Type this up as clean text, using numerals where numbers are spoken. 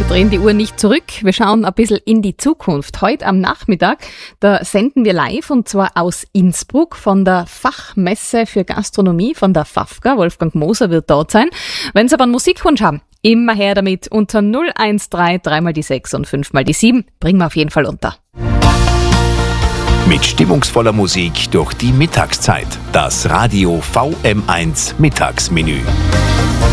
drehen die Uhr nicht zurück. Wir schauen ein bisschen in die Zukunft. Heute am Nachmittag, da senden wir live und zwar aus Innsbruck von der Fachmesse für Gastronomie von der FAFGA. Wolfgang Moser wird dort sein. Wenn Sie aber einen Musikwunsch haben, immer her damit unter 013 3 mal die 6 und 5 mal die 7. Bringen wir auf jeden Fall unter. Mit stimmungsvoller Musik durch die Mittagszeit. Das Radio VM1 Mittagsmenü.